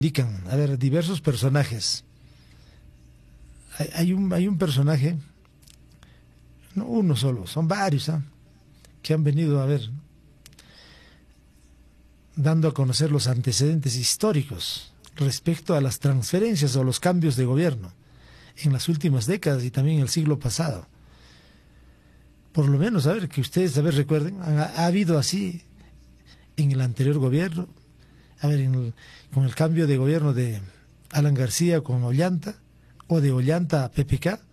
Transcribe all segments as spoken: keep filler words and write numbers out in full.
Indican, a ver, diversos personajes. Hay, hay, un, hay un personaje, no uno solo, son varios, ¿eh? que han venido a ver, dando a conocer los antecedentes históricos respecto a las transferencias o los cambios de gobierno en las últimas décadas y también en el siglo pasado. Por lo menos, a ver, que ustedes, a ver, recuerden, ha, ha habido así en el anterior gobierno, a ver, en el, con el cambio de gobierno de Alan García con Ollanta, o de Ollanta a P P K,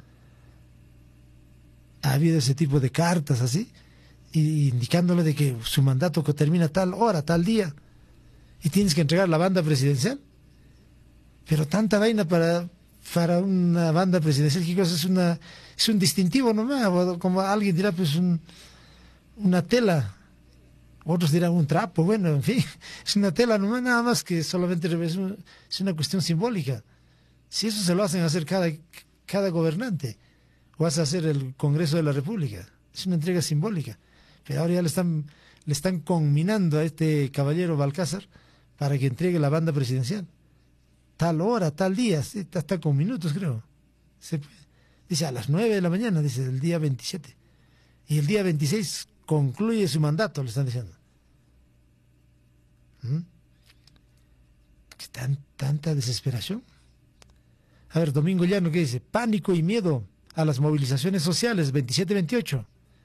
ha habido ese tipo de cartas así, y indicándole de que su mandato que termina tal hora, tal día, y tienes que entregar la banda presidencial. Pero tanta vaina para, para una banda presidencial, ¿qué cosa? Es, una, es un distintivo nomás, como alguien dirá, pues un, una tela, otros dirán un trapo, bueno, en fin, es una tela nomás, nada más que solamente es, un, es una cuestión simbólica. Si eso se lo hacen hacer cada, cada gobernante, o hace hacer el Congreso de la República, es una entrega simbólica. Pero ahora ya le están, le están conminando a este caballero Balcázar para que entregue la banda presidencial. Tal hora, tal día, sí, hasta con minutos creo. Se, dice a las nueve de la mañana, dice el día veintisiete. Y el día veintiséis concluye su mandato, le están diciendo. ¿Mm? ¿Tan, tanta desesperación? A ver, Domingo Llano, ¿qué dice? Pánico y miedo a las movilizaciones sociales, veintisiete veintiocho.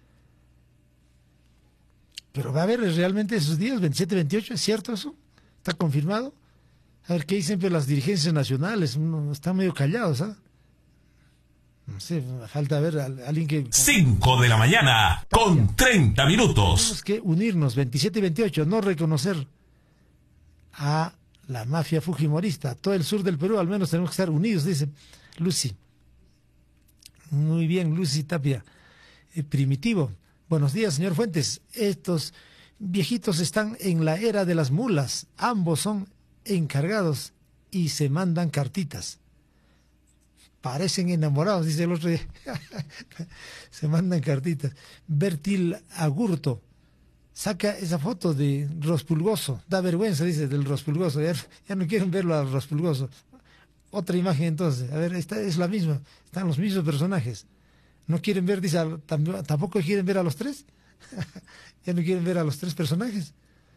Pero va a haber realmente esos días, veintisiete veintiocho, ¿es cierto eso? ¿Está confirmado? A ver, ¿qué dicen pues, las dirigencias nacionales? No, están medio callados, ¿ah? No sé, falta ver a, a alguien que... cinco de la mañana, con treinta minutos. Tenemos que unirnos, veintisiete y veintiocho, no reconocer a la mafia fujimorista. Todo el sur del Perú, al menos tenemos que estar unidos, dice Lucy. Muy bien, Lucy Tapia. Eh, primitivo. Buenos días, señor Fuentes. Estos viejitos están en la era de las mulas. Ambos son encargados y se mandan cartitas. Parecen enamorados, dice el otro día. Se mandan cartitas. Bertil Agurto saca esa foto de Rospulgoso. Da vergüenza, dice, del Rospulgoso. Ya, ya no quieren verlo al Rospulgoso. Otra imagen entonces. A ver, esta es la misma. Están los mismos personajes. No quieren ver, dice, tampoco quieren ver a los tres. Ya no quieren ver a los tres personajes.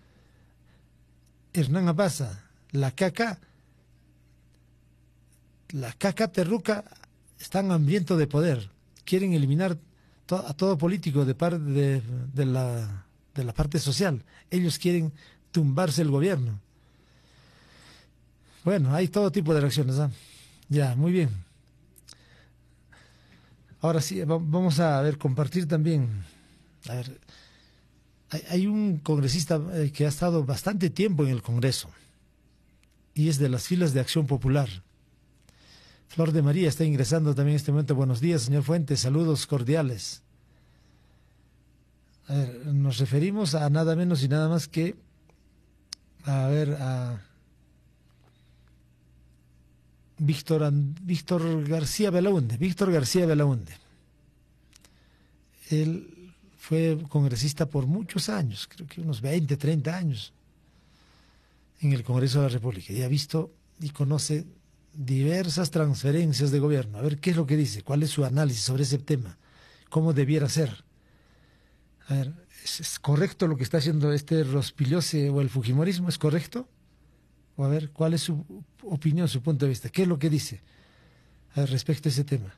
Hernán Abaza, la caca, la caca terruca, están hambrientos de poder. Quieren eliminar to a todo político de parte de, de, la, de la parte social. Ellos quieren tumbarse el gobierno. Bueno, hay todo tipo de reacciones, ¿eh? Ya, muy bien. Ahora sí, vamos a ver, compartir también. A ver, hay, hay un congresista que ha estado bastante tiempo en el Congreso y es de las filas de Acción Popular. Flor de María está ingresando también en este momento. Buenos días, señor Fuentes, saludos cordiales. A ver, nos referimos a nada menos y nada más que, a ver, a Víctor, Víctor García Belaúnde, Víctor García Belaúnde. Él fue congresista por muchos años, creo que unos veinte, treinta años, en el Congreso de la República, y ha visto y conoce diversas transferencias de gobierno. A ver qué es lo que dice, cuál es su análisis sobre ese tema, cómo debiera ser. A ver, ¿es, es correcto lo que está haciendo este Rospillose o el fujimorismo? ¿Es correcto? O a ver, ¿cuál es su opinión, su punto de vista? ¿Qué es lo que dice a ver, respecto a ese tema?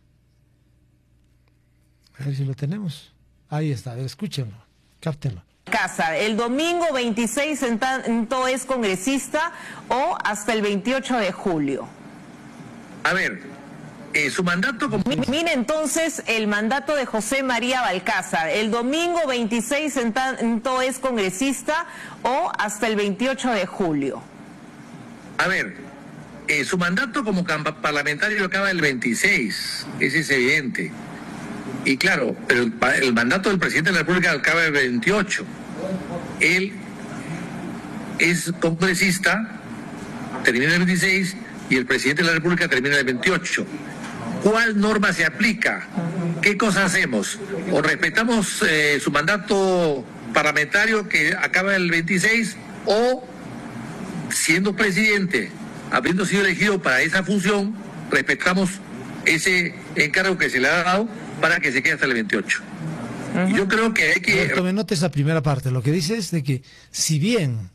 A ver si lo tenemos. Ahí está, a ver, escúchenlo, cáptenlo. Casa, el domingo veintiséis en tanto es congresista o hasta el veintiocho de julio. A ver, eh, su mandato... Como... Mire entonces el mandato de José María Balcázar. El domingo veintiséis en tanto es congresista o hasta el veintiocho de julio. A ver, eh, su mandato como parlamentario acaba el veintiséis, ese es evidente. Y claro, pero el, el mandato del presidente de la República acaba el veintiocho. Él es congresista, termina el veintiséis, y el presidente de la República termina el veintiocho. ¿Cuál norma se aplica? ¿Qué cosa hacemos? ¿O respetamos eh, su mandato parlamentario que acaba el veintiséis o... siendo presidente habiendo sido elegido para esa función, respetamos ese encargo que se le ha dado para que se quede hasta el veintiocho. Uh-huh. Y yo creo que hay que... Tome nota esa primera parte. Lo que dice es de que si bien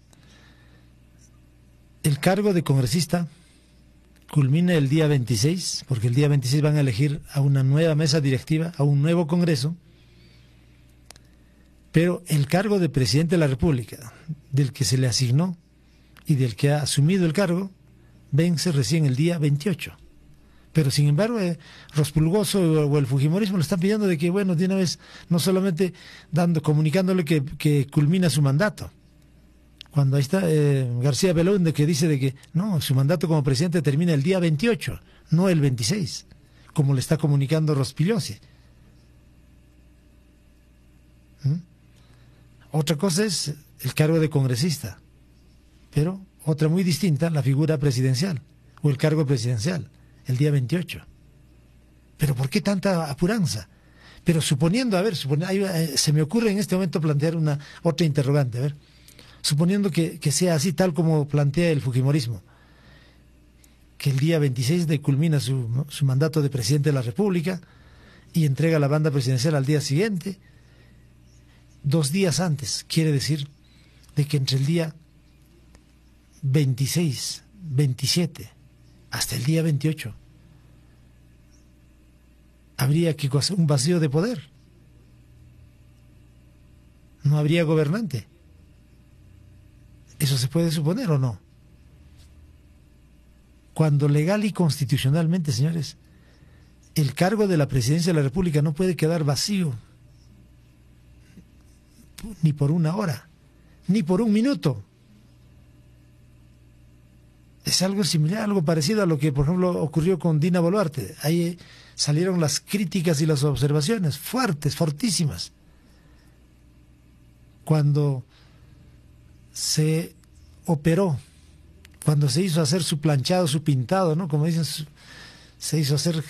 el cargo de congresista culmina el día veintiséis, porque el día veintiséis van a elegir a una nueva mesa directiva, a un nuevo Congreso, pero el cargo de presidente de la República, del que se le asignó y del que ha asumido el cargo, vence recién el día veintiocho. Pero sin embargo, eh, Rospulgoso o el fujimorismo le están pidiendo de que, bueno, de una vez, no solamente dando, comunicándole que, que culmina su mandato. Cuando ahí está eh, García Belaúnde, que dice de que no, su mandato como presidente termina el día veintiocho, no el veintiséis, como le está comunicando Rospigliosi. ¿Mm? Otra cosa es el cargo de congresista, pero otra muy distinta, la figura presidencial o el cargo presidencial, el día veintiocho. Pero ¿por qué tanta apuranza? Pero suponiendo, a ver, supone, hay, eh, se me ocurre en este momento plantear una otra interrogante, a ver, suponiendo que, que sea así tal como plantea el fujimorismo, que el día veintiséis de culmina su, su mandato de presidente de la República y entrega la banda presidencial al día siguiente, dos días antes, quiere decir de que entre el día veintiséis, veintisiete hasta el día veintiocho habría que un vacío de poder, no habría gobernante. ¿Eso se puede suponer o no? Cuando legal y constitucionalmente, señores, el cargo de la presidencia de la República no puede quedar vacío ni por una hora, ni por un minuto. Es algo similar, algo parecido a lo que, por ejemplo, ocurrió con Dina Boluarte. Ahí salieron las críticas y las observaciones fuertes, fortísimas. Cuando se operó, cuando se hizo hacer su planchado, su pintado, ¿no? Como dicen, se hizo hacer,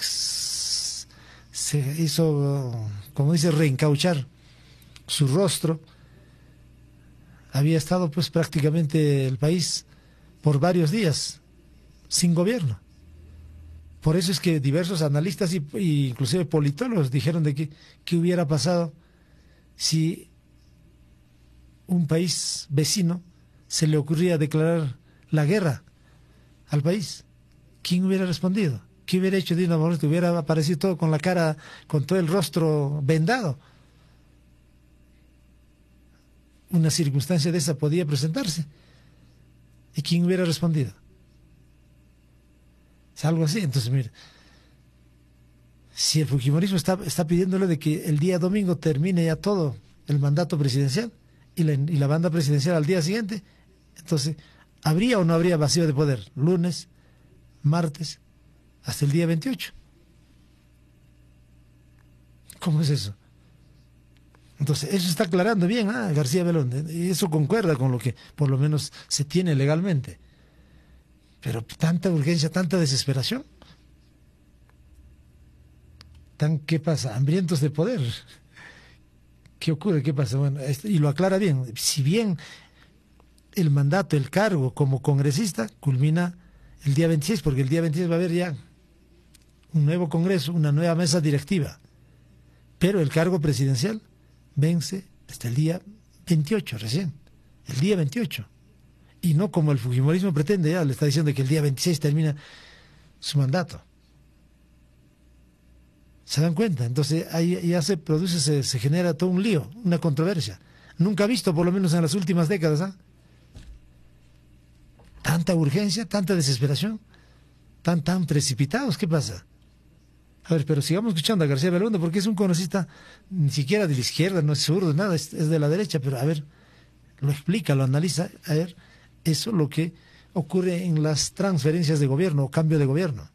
se hizo, como dice, reencauchar su rostro. Había estado pues prácticamente el país por varios días sin gobierno. Por eso es que diversos analistas y, y inclusive politólogos dijeron de que qué hubiera pasado si un país vecino se le ocurría declarar la guerra al país. ¿Quién hubiera respondido? ¿Qué hubiera hecho Dina Boluarte? Hubiera aparecido todo con la cara, con todo el rostro vendado. Una circunstancia de esa podía presentarse. ¿Y quién hubiera respondido? Es algo así. Entonces, mire, si el fujimorismo está, está pidiéndole de que el día domingo termine ya todo el mandato presidencial y la, y la banda presidencial al día siguiente, entonces, ¿habría o no habría vacío de poder? Lunes, martes, hasta el día veintiocho. ¿Cómo es eso? Entonces, eso está aclarando bien ah, García Belaúnde, y eso concuerda con lo que por lo menos se tiene legalmente. Pero tanta urgencia, tanta desesperación. Tan, ¿qué pasa? Hambrientos de poder. ¿Qué ocurre? ¿Qué pasa? Bueno, y lo aclara bien. Si bien el mandato, el cargo como congresista culmina el día veintiséis, porque el día veintiséis va a haber ya un nuevo Congreso, una nueva mesa directiva. Pero el cargo presidencial vence hasta el día veintiocho recién, el día veintiocho. Y no como el fujimorismo pretende, ya le está diciendo que el día veintiséis termina su mandato. ¿Se dan cuenta? Entonces ahí ya se produce, se, se genera todo un lío, una controversia. Nunca visto, por lo menos en las últimas décadas, ¿ah? Tanta urgencia, tanta desesperación, tan, tan precipitados, ¿qué pasa? A ver, pero sigamos escuchando a García Belaúnde, porque es un congresista ni siquiera de la izquierda, no es zurdo, nada, es, es de la derecha, pero a ver, lo explica, lo analiza, a ver, eso es lo que ocurre en las transferencias de gobierno o cambio de gobierno.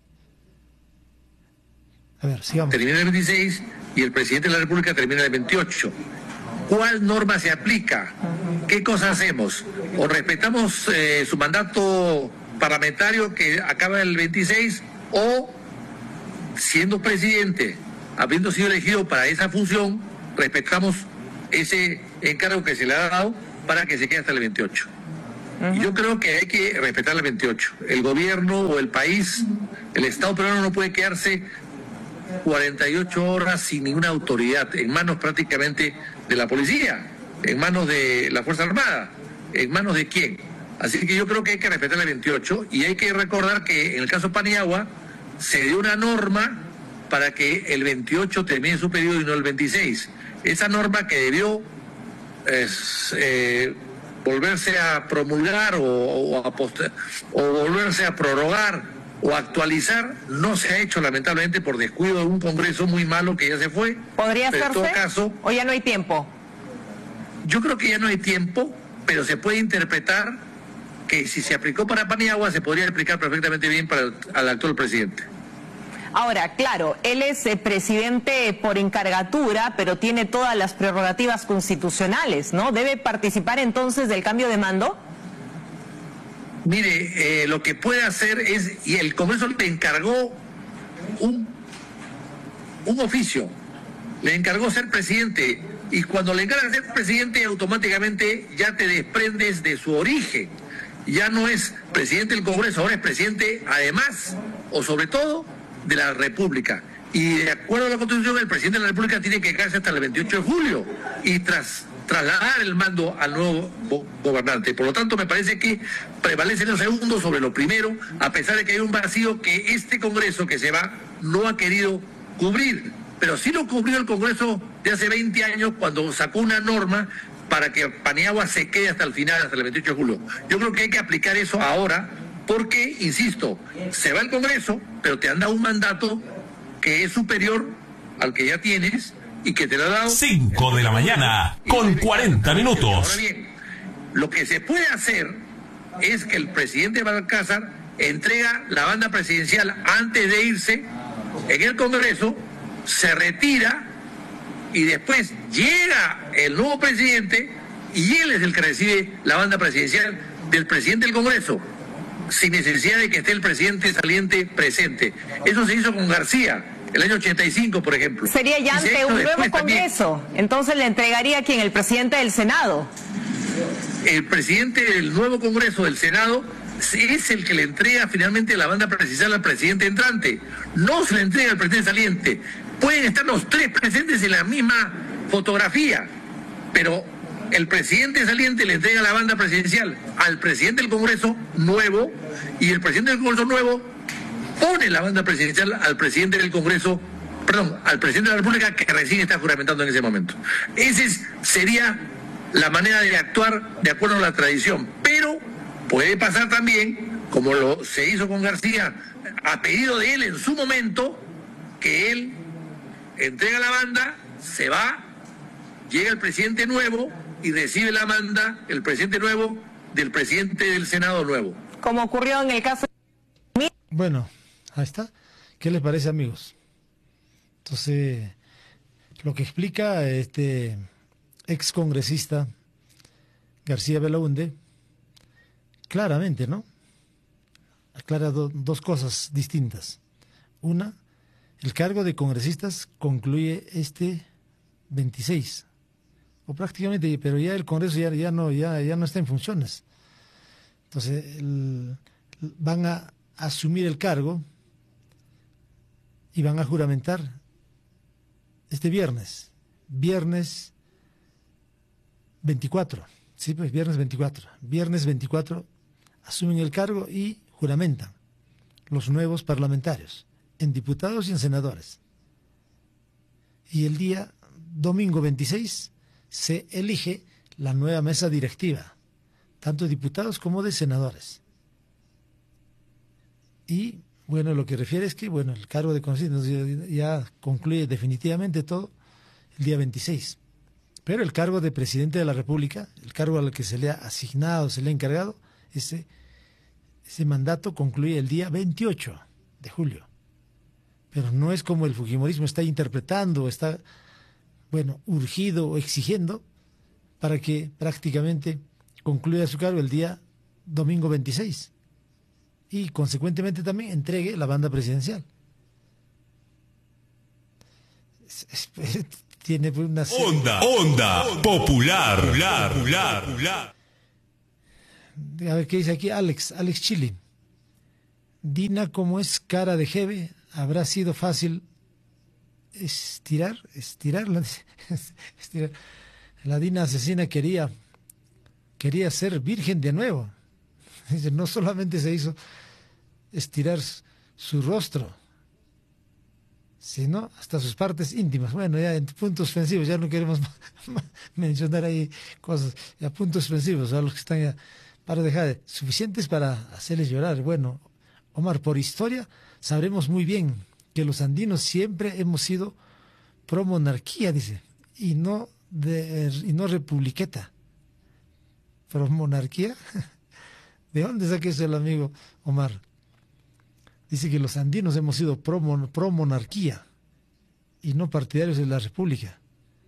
A ver, sigamos. Termina el veintiséis y el presidente de la República termina el veintiocho. ¿Cuál norma se aplica? ¿Qué cosa hacemos? ¿O respetamos eh, su mandato parlamentario que acaba el veintiséis o, siendo presidente, habiendo sido elegido para esa función, respetamos ese encargo que se le ha dado para que se quede hasta el veintiocho? Uh-huh. Y yo creo que hay que respetar el veintiocho. El gobierno o el país, el Estado peruano no puede quedarse cuarenta y ocho horas sin ninguna autoridad, en manos prácticamente de la policía, en manos de la Fuerza Armada, en manos de quién. Así que yo creo que hay que respetar el veintiocho y hay que recordar que en el caso Paniagua se dio una norma para que el veintiocho termine su periodo y no el veintiséis. Esa norma que debió es, eh, volverse a promulgar o, o, a poster, o volverse a prorrogar o actualizar, no se ha hecho lamentablemente por descuido de un Congreso muy malo que ya se fue. ¿Podría pero hacerse? En todo caso, ¿O ya no hay tiempo? Yo creo que ya no hay tiempo, pero se puede interpretar que si se aplicó para Paniagua se podría aplicar perfectamente bien para el al actual presidente. Ahora, claro, él es eh, presidente por encargatura, pero tiene todas las prerrogativas constitucionales, ¿no? ¿Debe participar entonces del cambio de mando? Mire, eh, lo que puede hacer es, y el Congreso le encargó un, un oficio, le encargó ser presidente, y cuando le encargan ser presidente automáticamente ya te desprendes de su origen, ya no es presidente del Congreso, ahora es presidente además, o sobre todo, de la República. Y de acuerdo a la Constitución, el presidente de la República tiene que quedarse hasta el veintiocho de julio y tras trasladar el mando al nuevo go gobernante. Por lo tanto, me parece que prevalece lo segundo sobre lo primero, a pesar de que hay un vacío que este Congreso que se va no ha querido cubrir. Pero sí lo cubrió el Congreso de hace veinte años cuando sacó una norma para que Paniagua se quede hasta el final, hasta el veintiocho de julio. Yo creo que hay que aplicar eso ahora porque, insisto, se va el Congreso, pero te han dado un mandato que es superior al que ya tienes y que te lo ha dado... cinco de la mañana, con cuarenta minutos. Ahora bien, lo que se puede hacer es que el presidente Balcázar entrega la banda presidencial antes de irse en el Congreso, se retira y después llega el nuevo presidente y él es el que recibe la banda presidencial del presidente del Congreso, sin necesidad de que esté el presidente saliente presente. Eso se hizo con García, el año ochenta y cinco, por ejemplo. Sería ya ante un nuevo Congreso, también. Entonces le entregaría a quien, el presidente del Senado. El presidente del nuevo Congreso del Senado es el que le entrega finalmente la banda presidencial al presidente entrante. No se le entrega al presidente saliente. Pueden estar los tres presentes en la misma fotografía, pero el presidente saliente le entrega la banda presidencial al presidente del Congreso nuevo y el presidente del Congreso nuevo pone la banda presidencial al presidente del Congreso, perdón, al presidente de la República que recién está juramentando en ese momento. Esa sería la manera de actuar de acuerdo a la tradición, pero puede pasar también, como lo se hizo con García, a pedido de él en su momento, que él entrega la banda, se va, llega el presidente nuevo y recibe la banda, el presidente nuevo, del presidente del Senado nuevo. Como ocurrió en el caso de... Bueno, ahí está. ¿Qué les parece, amigos? Entonces, lo que explica este ex congresista García Belaúnde, claramente, ¿no? Aclara do, dos cosas distintas. Una, el cargo de congresistas concluye este veintiséis, o prácticamente, pero ya el Congreso ya, ya, no, ya, ya no está en funciones. Entonces, el, van a asumir el cargo y van a juramentar este viernes, viernes veinticuatro, sí, pues viernes veinticuatro, viernes veinticuatro asumen el cargo y juramentan los nuevos parlamentarios, en diputados y en senadores. Y el día domingo veintiséis se elige la nueva mesa directiva, tanto de diputados como de senadores. Y bueno, lo que refiere es que bueno, el cargo de congresista ya concluye definitivamente todo el día veintiséis. Pero el cargo de presidente de la República, el cargo al que se le ha asignado, se le ha encargado, ese, ese mandato concluye el día veintiocho de julio. Pero no es como el fujimorismo está interpretando, está, bueno, urgido o exigiendo para que prácticamente concluya su cargo el día domingo veintiséis y consecuentemente también entregue la banda presidencial. Es, es, tiene una onda, onda, popular, popular, popular. A ver qué dice aquí Alex, Alex Chile. Dina, como es cara de jeve, habrá sido fácil estirar, estirarla. Estirar. La Dina asesina quería, quería ser virgen de nuevo. Dice, no solamente se hizo estirar su rostro, sino hasta sus partes íntimas. Bueno, ya en puntos suspensivos, ya no queremos mencionar ahí cosas, ya puntos suspensivos, a los que están ya, para dejar, suficientes para hacerles llorar. Bueno, Omar, por historia sabremos muy bien que los andinos siempre hemos sido pro monarquía, dice, y no, de, y no republiqueta. ¿Pro monarquía? ¿De dónde saca eso el amigo Omar? Dice que los andinos hemos sido pro, mon, pro monarquía y no partidarios de la república.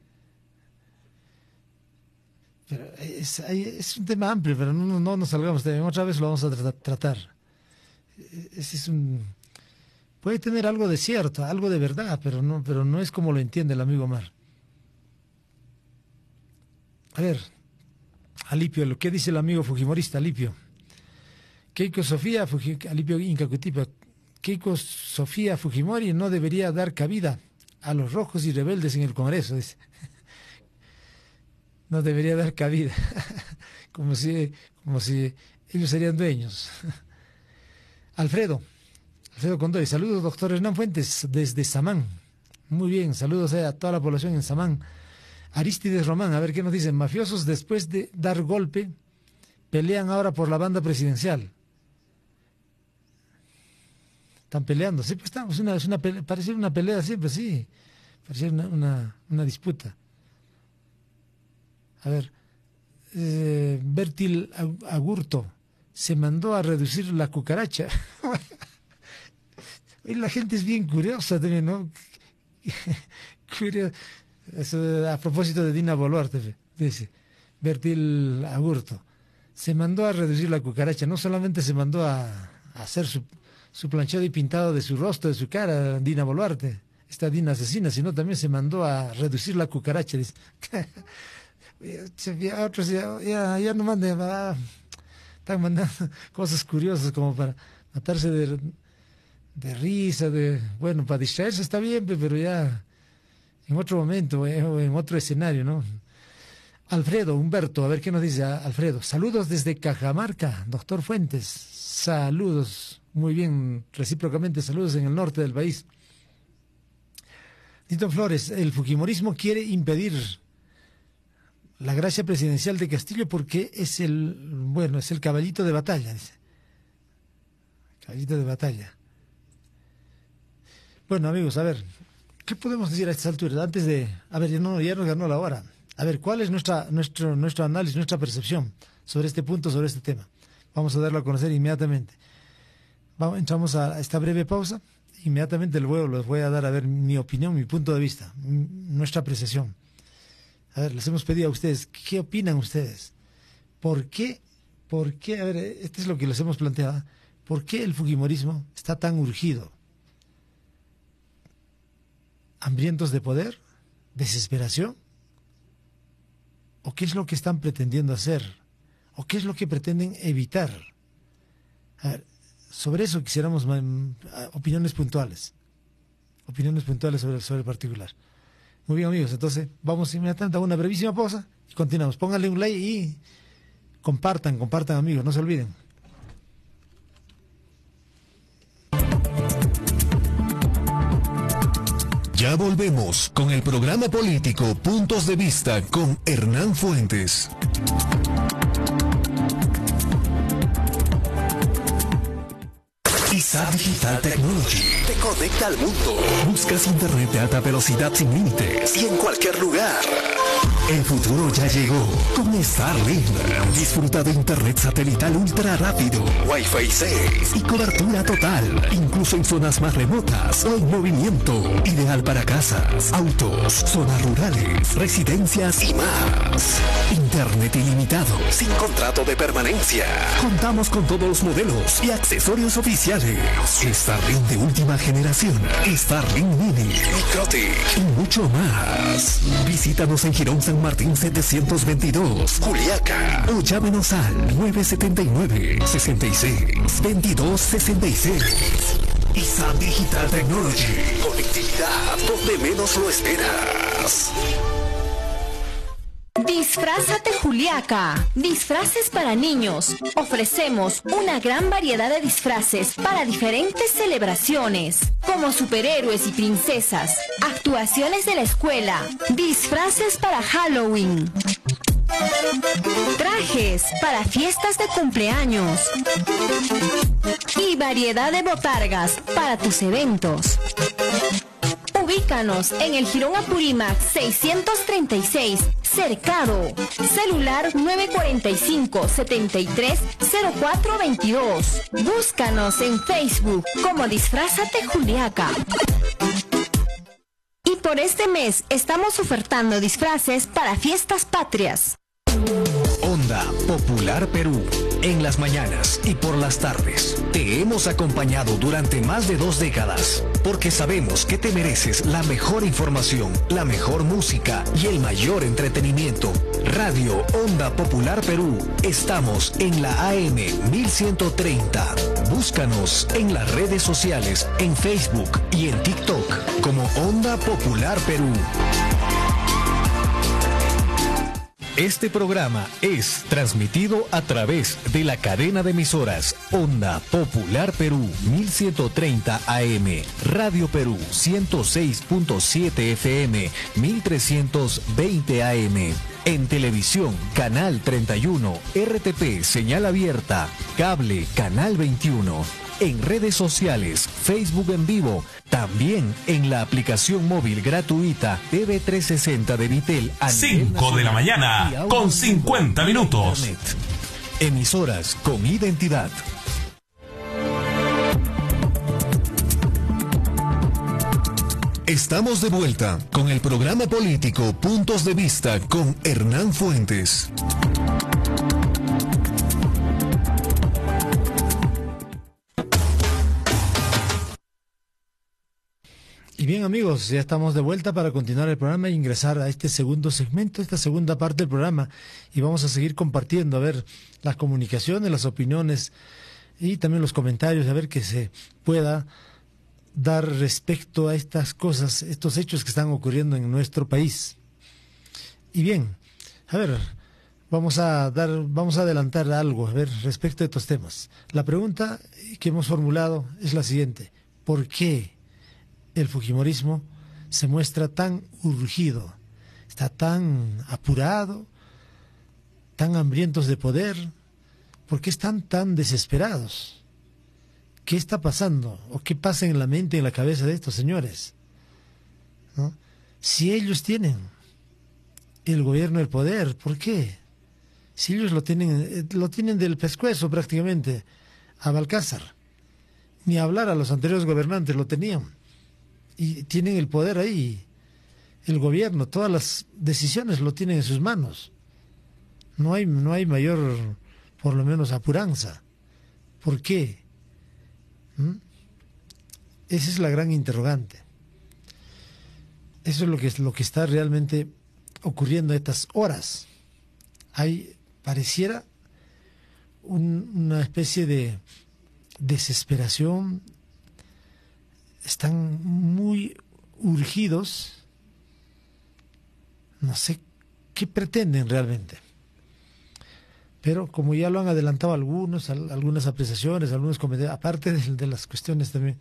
Pero es, es un tema amplio, pero no, no nos salgamos de ahí. Otra vez lo vamos a tra tratar. Ese es un, puede tener algo de cierto, algo de verdad, pero no, pero no es como lo entiende el amigo Omar. A ver, Alipio, lo que dice el amigo fujimorista Alipio. Keiko Sofía, Fuji, Alipio Inca Cutipa, Keiko Sofía Fujimori no debería dar cabida a los rojos y rebeldes en el Congreso, dice. No debería dar cabida, como si, como si ellos serían dueños. Alfredo, Alfredo Condoy, saludos doctor Hernán Fuentes desde Samán. Muy bien, saludos a toda la población en Samán. Aristides Román, a ver qué nos dicen. Mafiosos después de dar golpe pelean ahora por la banda presidencial. Están peleando, sí, pues estamos, una, es una pelea, parece una pelea siempre, sí, parece una, una, una disputa. A ver, eh, Bertil Agurto se mandó a reducir la cucaracha. Y la gente es bien curiosa también, ¿no? Curiosa. Eso, a propósito de Dina Boluarte, dice Bertil Agurto. Se mandó a reducir la cucaracha, no solamente se mandó a, a hacer su, su planchado y pintado de su rostro, de su cara, Dina Boluarte, esta Dina asesina, sino también se mandó a reducir la cucaracha. Dice. Otros ya, ya, ya no manden, ah, están mandando cosas curiosas como para matarse de, de risa, de bueno, para distraerse está bien, pero ya en otro momento, eh, o en otro escenario, ¿no? Alfredo, Humberto, a ver qué nos dice Alfredo. Saludos desde Cajamarca, doctor Fuentes. Saludos, muy bien, recíprocamente, saludos en el norte del país. Tito Flores, el fujimorismo quiere impedir la gracia presidencial de Castillo porque es el, bueno, es el caballito de batalla, dice. Caballito de batalla. Bueno, amigos, a ver, ¿qué podemos decir a estas alturas? Antes de, a ver, ya, no, ya nos ganó la hora. A ver, ¿cuál es nuestra, nuestro, nuestro análisis, nuestra percepción sobre este punto, sobre este tema? Vamos a darlo a conocer inmediatamente. Vamos, entramos a esta breve pausa. Inmediatamente luego les voy a dar a ver mi opinión, mi punto de vista, nuestra apreciación. A ver, les hemos pedido a ustedes, ¿qué opinan ustedes? ¿Por qué? ¿Por qué? A ver, esto es lo que les hemos planteado. ¿Por qué el fujimorismo está tan urgido? ¿Hambrientos de poder? ¿Desesperación? ¿O qué es lo que están pretendiendo hacer? ¿O qué es lo que pretenden evitar? A ver, sobre eso quisiéramos opiniones puntuales. Opiniones puntuales sobre, sobre el particular. Muy bien, amigos, entonces vamos inmediatamente a una brevísima pausa y continuamos. Pónganle un like y compartan, compartan, amigos, no se olviden. Ya volvemos con el programa político Puntos de Vista con Hernán Fuentes. I S A Digital Technology te conecta al mundo. Buscas internet de alta velocidad sin límites y en cualquier lugar. El futuro ya llegó con Starlink. Disfruta de internet satelital ultra rápido, Wi-Fi seis y cobertura total, incluso en zonas más remotas o en movimiento. Ideal para casas, autos, zonas rurales, residencias y más. Internet ilimitado, sin contrato de permanencia. Contamos con todos los modelos y accesorios oficiales digitales, Starlink de última generación, Starlink Mini, Microtic y mucho más. Visítanos en Girón San Martín setecientos veintidós, Juliaca, o llámenos al nueve siete nueve, seis seis, veintidós sesenta y seis. ISAB Digital Technology, conectividad donde menos lo esperas. Disfrázate Juliaca, disfraces para niños. Ofrecemos una gran variedad de disfraces para diferentes celebraciones, como superhéroes y princesas, actuaciones de la escuela, disfraces para Halloween, trajes para fiestas de cumpleaños y variedad de botargas para tus eventos. Ubícanos en el Jirón Apurímac seiscientos treinta y seis, Cercado. Celular nueve cuatro cinco, siete tres, cero cuatro dos dos. Búscanos en Facebook como Disfrázate Juliaca. Y por este mes estamos ofertando disfraces para fiestas patrias. Onda Popular Perú, en las mañanas y por las tardes. Te hemos acompañado durante más de dos décadas, porque sabemos que te mereces la mejor información, la mejor música y el mayor entretenimiento. Radio Onda Popular Perú, estamos en la A M mil ciento treinta. Búscanos en las redes sociales, en Facebook y en TikTok como Onda Popular Perú. Este programa es transmitido a través de la cadena de emisoras Onda Popular Perú mil ciento treinta A M, Radio Perú ciento seis punto siete F M, mil trescientos veinte A M. En televisión, Canal treinta y uno, R T P, señal abierta, cable, Canal veintiuno. En redes sociales, Facebook en vivo, también en la aplicación móvil gratuita T V trescientos sesenta de Vitel. cinco de la mañana, con cincuenta minutos. Internet. Emisoras con identidad. Estamos de vuelta con el programa político Puntos de Vista con Hernán Fuentes. Y bien amigos, ya estamos de vuelta para continuar el programa e ingresar a este segundo segmento, esta segunda parte del programa, y vamos a seguir compartiendo, a ver, las comunicaciones, las opiniones y también los comentarios, a ver que se pueda dar respecto a estas cosas, estos hechos que están ocurriendo en nuestro país. Y bien, a ver, vamos a dar, vamos a adelantar algo, a ver, respecto a estos temas. La pregunta que hemos formulado es la siguiente: ¿por qué el fujimorismo se muestra tan urgido, está tan apurado, tan hambrientos de poder? ¿Por qué están tan desesperados? ¿Qué está pasando? ¿O qué pasa en la mente, en la cabeza de estos señores? ¿No? Si ellos tienen el gobierno, el poder, ¿por qué? Si ellos lo tienen, lo tienen del pescuezo prácticamente a Balcázar. Ni hablar, a los anteriores gobernantes lo tenían. Y tienen el poder ahí, el gobierno, todas las decisiones lo tienen en sus manos. No hay, no hay mayor, por lo menos, apuranza. ¿Por qué? ¿Mm? Esa es la gran interrogante. Eso es lo que, es lo que está realmente ocurriendo a estas horas. Hay, pareciera, un, una especie de desesperación. Están muy urgidos, no sé qué pretenden realmente. Pero como ya lo han adelantado algunos, algunas apreciaciones, algunos comentarios, aparte de, de las cuestiones también,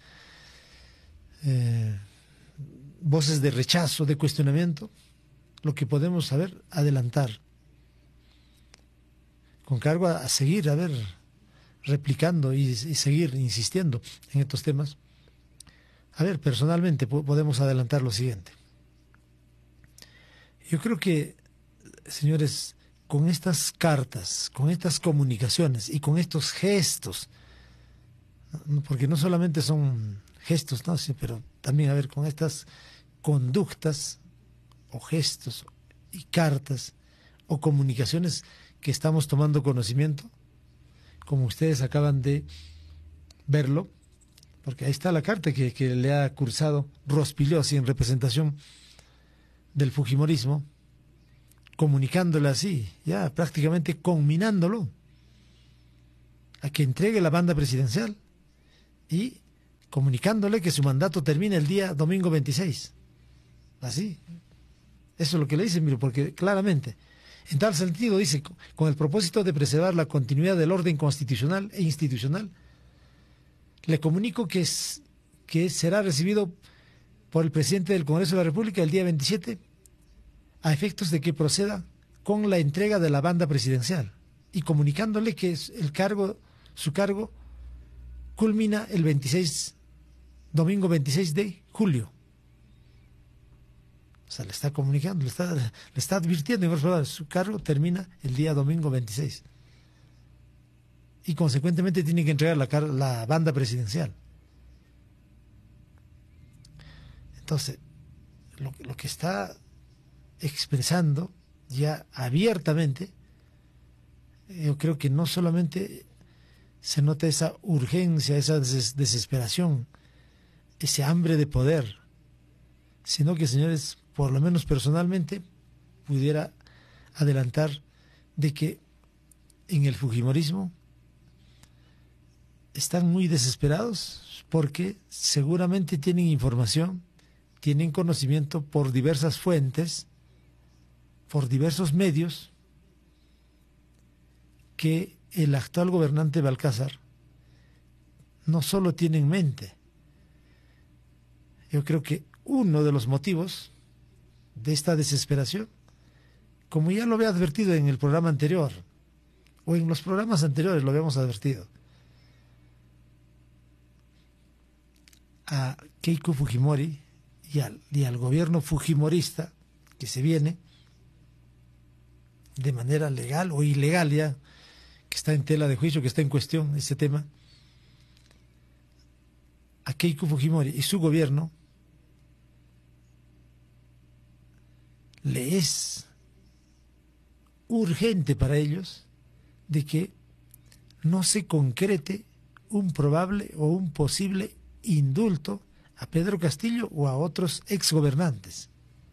eh, voces de rechazo, de cuestionamiento, lo que podemos saber, adelantar, con cargo a, a seguir, a ver, replicando y, y seguir insistiendo en estos temas. A ver, personalmente podemos adelantar lo siguiente. Yo creo que, señores, con estas cartas, con estas comunicaciones y con estos gestos, porque no solamente son gestos, ¿no? Sí, pero también, a ver, con estas conductas o gestos y cartas o comunicaciones que estamos tomando conocimiento, como ustedes acaban de verlo, porque ahí está la carta que, que le ha cursado Rospigliosi en representación del fujimorismo, comunicándole así, ya prácticamente conminándolo a que entregue la banda presidencial y comunicándole que su mandato termina el día domingo veintiséis. Así. Eso es lo que le dicen, mire, porque claramente, en tal sentido dice, con el propósito de preservar la continuidad del orden constitucional e institucional, le comunico que, es, que será recibido por el presidente del Congreso de la República el día veintisiete, a efectos de que proceda con la entrega de la banda presidencial y comunicándole que el cargo, su cargo culmina el veintiséis, domingo veintiséis de julio. O sea, le está comunicando, le está, le está advirtiendo, en otras palabras, su cargo termina el día domingo veintiséis. Y consecuentemente tiene que entregar la, la banda presidencial. Entonces, lo, lo que está expresando ya abiertamente, yo creo que no solamente se nota esa urgencia, esa des desesperación, ese hambre de poder, sino que, señores, por lo menos personalmente, pudiera adelantar de que en el fujimorismo están muy desesperados porque seguramente tienen información, tienen conocimiento por diversas fuentes, por diversos medios, que el actual gobernante Balcázar no solo tiene en mente. Yo creo que uno de los motivos de esta desesperación, como ya lo había advertido en el programa anterior, o en los programas anteriores lo habíamos advertido, a Keiko Fujimori y al, y al gobierno fujimorista que se viene de manera legal o ilegal, ya que está en tela de juicio, que está en cuestión ese tema, a Keiko Fujimori y su gobierno le es urgente para ellos de que no se concrete un probable o un posible indulto a Pedro Castillo o a otros exgobernantes.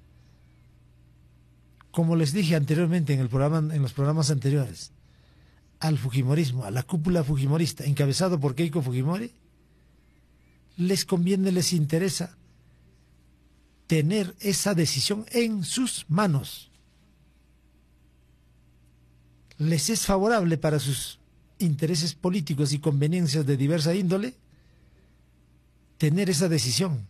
Como les dije anteriormente en el programa, en los programas anteriores, al fujimorismo, a la cúpula fujimorista encabezado por Keiko Fujimori, les conviene, les interesa tener esa decisión en sus manos. Les es favorable para sus intereses políticos y conveniencias de diversa índole tener esa decisión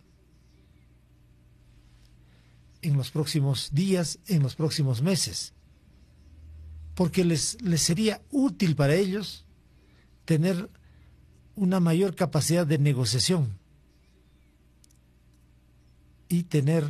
en los próximos días, en los próximos meses, porque les, les sería útil para ellos tener una mayor capacidad de negociación y tener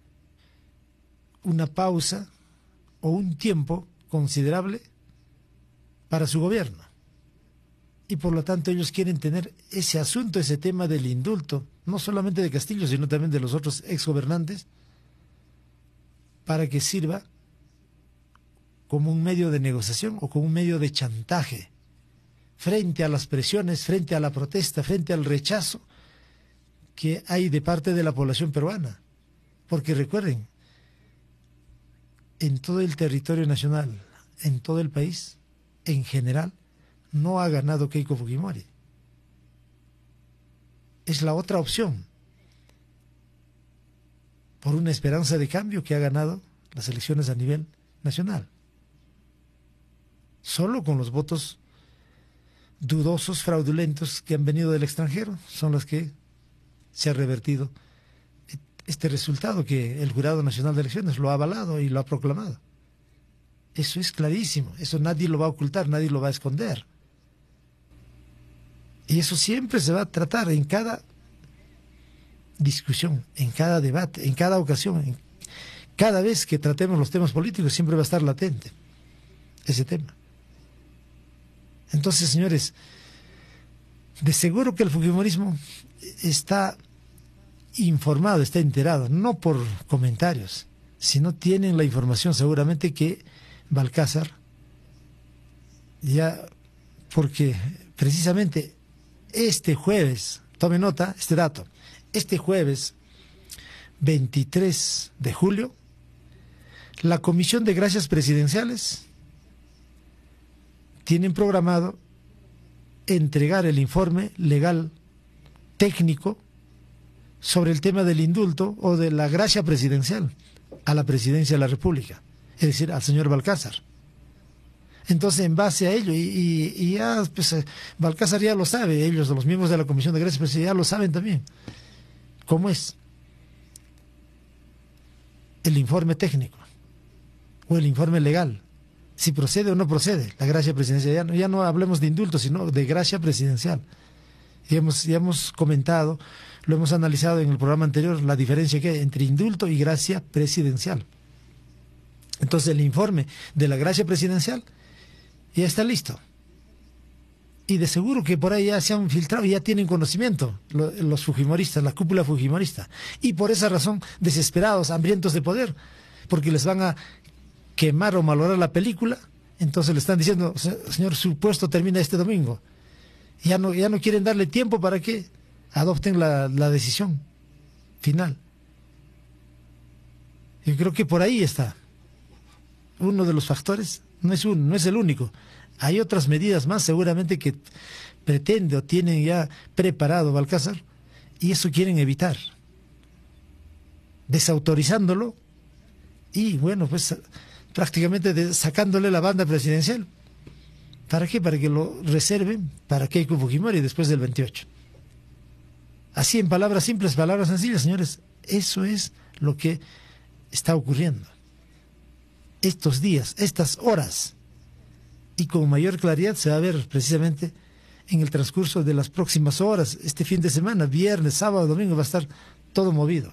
una pausa o un tiempo considerable para su gobierno. Y por lo tanto ellos quieren tener ese asunto, ese tema del indulto, no solamente de Castillo, sino también de los otros exgobernantes, para que sirva como un medio de negociación o como un medio de chantaje frente a las presiones, frente a la protesta, frente al rechazo que hay de parte de la población peruana. Porque recuerden, en todo el territorio nacional, en todo el país, en general, no ha ganado Keiko Fujimori. Es la otra opción, por una esperanza de cambio, que ha ganado las elecciones a nivel nacional. Solo con los votos dudosos, fraudulentos que han venido del extranjero son los que se ha revertido este resultado, que el Jurado Nacional de Elecciones lo ha avalado y lo ha proclamado. Eso es clarísimo, eso nadie lo va a ocultar, nadie lo va a esconder. Y eso siempre se va a tratar en cada discusión, en cada debate, en cada ocasión, en cada vez que tratemos los temas políticos, siempre va a estar latente ese tema. Entonces, señores, de seguro que el fujimorismo está informado, está enterado, no por comentarios, sino tienen la información seguramente que Balcázar, ya, porque precisamente este jueves, tome nota, este dato. Este jueves veintitrés de julio, la Comisión de Gracias Presidenciales tienen programado entregar el informe legal técnico sobre el tema del indulto o de la gracia presidencial a la presidencia de la República, es decir, al señor Balcázar. Entonces, en base a ello, y, y, y ya, pues, Balcázar ya lo sabe, ellos, los miembros de la Comisión de Gracias Presidenciales, ya lo saben también, cómo es el informe técnico o el informe legal, si procede o no procede la gracia presidencial. Ya no, ya no hablemos de indulto, sino de gracia presidencial. Y hemos, ya hemos comentado, lo hemos analizado en el programa anterior, la diferencia que hay entre indulto y gracia presidencial. Entonces, el informe de la gracia presidencial ya está listo. Y de seguro que por ahí ya se han filtrado y ya tienen conocimiento los, los fujimoristas, la cúpula fujimorista. Y por esa razón, desesperados, hambrientos de poder, porque les van a quemar o malograr la película, entonces le están diciendo, señor, su puesto termina este domingo. Ya no, ya no quieren darle tiempo para que adopten la, la decisión final. Yo creo que por ahí está uno de los factores, no es uno, no es el único. Hay otras medidas más seguramente que pretende o tienen ya preparado Balcázar, y eso quieren evitar, desautorizándolo y bueno, pues prácticamente de, sacándole la banda presidencial. ¿Para qué? Para que lo reserven para Keiko Fujimori después del veintiocho. Así, en palabras simples, palabras sencillas, señores, eso es lo que está ocurriendo estos días, estas horas, y con mayor claridad se va a ver precisamente en el transcurso de las próximas horas, este fin de semana, viernes, sábado, domingo, va a estar todo movido,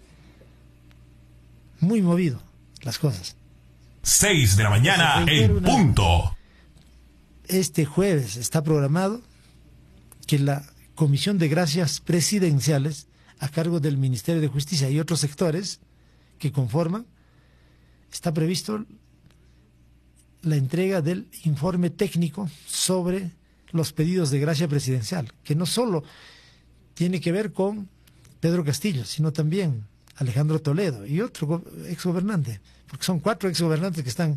muy movido las cosas. Seis de la mañana en punto. Este jueves está programado que la Comisión de Gracias Presidenciales, a cargo del Ministerio de Justicia y otros sectores que conforman, está previsto la entrega del informe técnico sobre los pedidos de gracia presidencial, que no solo tiene que ver con Pedro Castillo, sino también Alejandro Toledo y otro exgobernante, porque son cuatro exgobernantes que están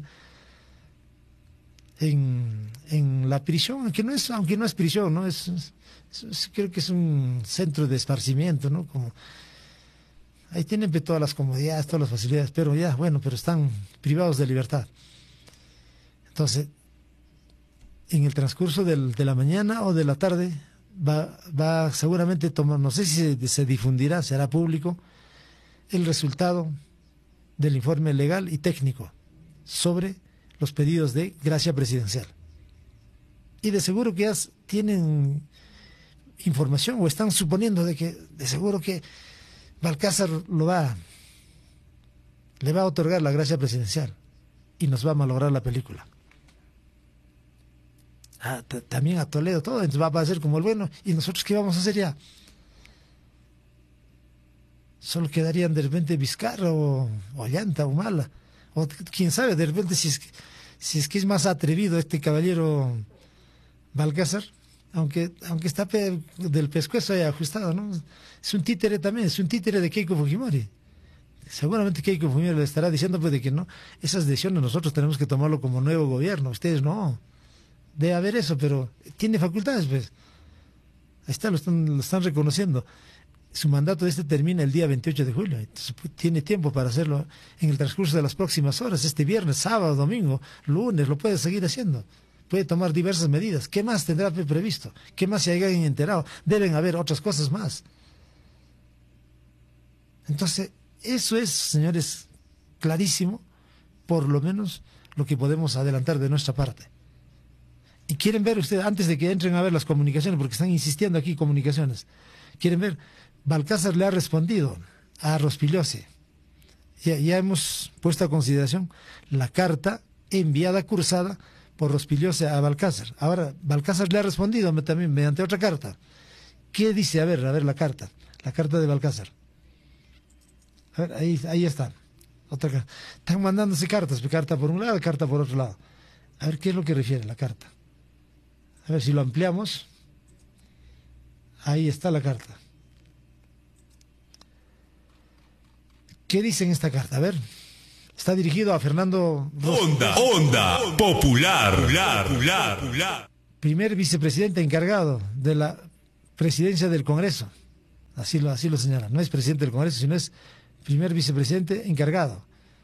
en, en la prisión, aunque no es, aunque no es prisión, ¿no? Es, es, es, creo que es un centro de esparcimiento, ¿no? Como ahí tienen todas las comodidades, todas las facilidades, pero ya, bueno, pero están privados de libertad. Entonces, en el transcurso del, de la mañana o de la tarde, va, va seguramente tomar, no sé si se, se difundirá, será público, el resultado del informe legal y técnico sobre los pedidos de gracia presidencial. Y de seguro que ya tienen información o están suponiendo de que de seguro que Balcázar lo va, le va a otorgar la gracia presidencial y nos va a malograr la película. Ah, también a Toledo, todo, entonces va a ser como el bueno. ¿Y nosotros qué vamos a hacer ya? Solo quedarían de repente Vizcarra o, o Llanta o Mala, o quién sabe, de repente si es, si es que es más atrevido este caballero Balcázar, aunque, aunque está pe, del pescuezo ahí ajustado, ¿no? Es un títere también, es un títere de Keiko Fujimori. Seguramente Keiko Fujimori le estará diciendo pues de que no, esas decisiones nosotros tenemos que tomarlo como nuevo gobierno, ustedes no. Debe haber eso, pero tiene facultades, pues. Ahí está, lo están, lo están reconociendo. Su mandato este termina el día veintiocho de julio, entonces tiene tiempo para hacerlo en el transcurso de las próximas horas, este viernes, sábado, domingo, lunes, lo puede seguir haciendo. Puede tomar diversas medidas. ¿Qué más tendrá previsto? ¿Qué más se hayan enterado? Deben haber otras cosas más. Entonces, eso es, señores, clarísimo, por lo menos lo que podemos adelantar de nuestra parte. Y quieren ver ustedes, antes de que entren a ver las comunicaciones, porque están insistiendo aquí comunicaciones, quieren ver, Balcázar le ha respondido a Rospigliosi. Ya, ya hemos puesto a consideración la carta enviada, cursada por Rospigliosi a Balcázar. Ahora, Balcázar le ha respondido también mediante otra carta. ¿Qué dice? A ver, a ver la carta, la carta de Balcázar. A ver, ahí, ahí está. Otra carta. Están mandándose cartas, carta por un lado, carta por otro lado. A ver, ¿qué es lo que refiere la carta? A ver si lo ampliamos. Ahí está la carta. ¿Qué dice en esta carta? A ver. Está dirigido a Fernando Rosso. Onda, Onda Popular, popular, popular, popular. Primer vicepresidente encargado de la presidencia del Congreso. Así lo, así lo señala. No es presidente del Congreso, sino es primer vicepresidente encargado.